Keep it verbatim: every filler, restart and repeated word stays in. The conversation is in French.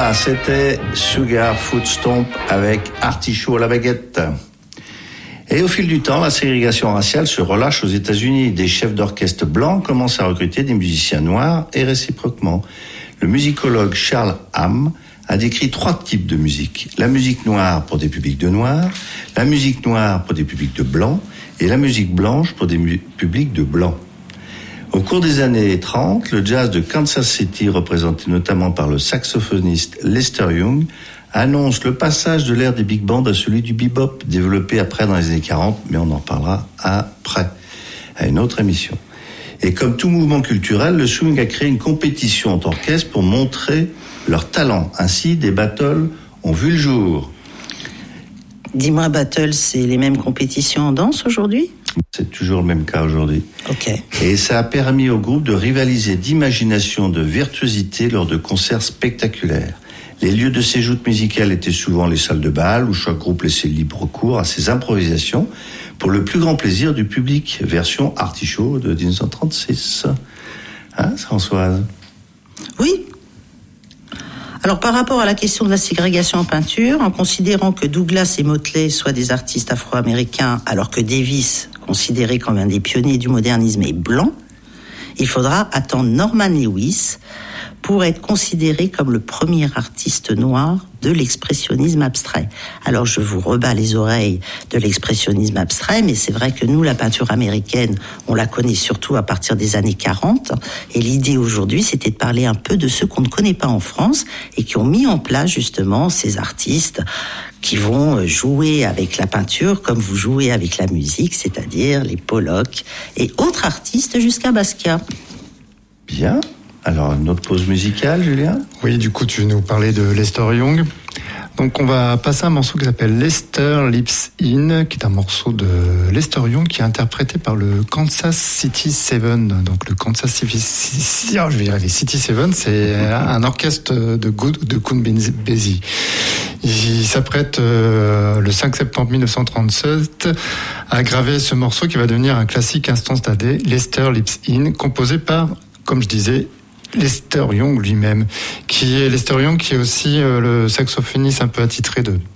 Voilà, c'était Sugar Foot Stomp avec Artichaut à la baguette. Et au fil du temps, la ségrégation raciale se relâche aux États-Unis. Des chefs d'orchestre blancs commencent à recruter des musiciens noirs et réciproquement. Le musicologue Charles Hamm a décrit trois types de musique. La musique noire pour des publics de noirs, la musique noire pour des publics de blancs et la musique blanche pour des mu- publics de blancs. Au cours des années trente, le jazz de Kansas City, représenté notamment par le saxophoniste Lester Young, annonce le passage de l'ère des big bands à celui du bebop, développé après dans les années quarante, mais on en reparlera après, à une autre émission. Et comme tout mouvement culturel, le swing a créé une compétition entre orchestres pour montrer leur talent. Ainsi, des battles ont vu le jour. Dis-moi, battle, c'est les mêmes compétitions en danse aujourd'hui ? C'est toujours le même cas aujourd'hui. Ok. Et ça a permis au groupe de rivaliser d'imagination, de virtuosité lors de concerts spectaculaires. Les lieux de ces joutes musicales étaient souvent les salles de bal où chaque groupe laissait libre cours à ses improvisations pour le plus grand plaisir du public. Version Artichaut de dix-neuf cent trente-six. Hein, Françoise ? Oui. Alors, par rapport à la question de la ségrégation en peinture, en considérant que Douglas et Motley soient des artistes afro-américains, alors que Davis, considéré comme un des pionniers du modernisme, est blanc, il faudra attendre Norman Lewis pour être considéré comme le premier artiste noir de l'expressionnisme abstrait. Alors je vous rebats les oreilles de l'expressionnisme abstrait, mais c'est vrai que nous, la peinture américaine, on la connaît surtout à partir des années quarante, et l'idée aujourd'hui, c'était de parler un peu de ceux qu'on ne connaît pas en France, et qui ont mis en place justement ces artistes qui vont jouer avec la peinture comme vous jouez avec la musique, c'est-à-dire les Pollock et autres artistes jusqu'à Basquiat. Bien. Alors, une autre pause musicale, Julien ? Oui, du coup, tu nous parlais de Lester Young. Donc, on va passer un morceau qui s'appelle Lester Lips In, qui est un morceau de Lester Young qui est interprété par le Kansas City Seven. Donc, le Kansas City, oh, je vais y arriver. City Seven, c'est un orchestre de Good, de Count Basie. Il s'apprête euh, le cinq septembre mille neuf cent trente-sept à graver ce morceau qui va devenir un classique instantané, Lester Lips In, composé par, comme je disais, Lester Young lui-même, qui est Lester Young, qui est aussi euh, le saxophoniste un peu attitré de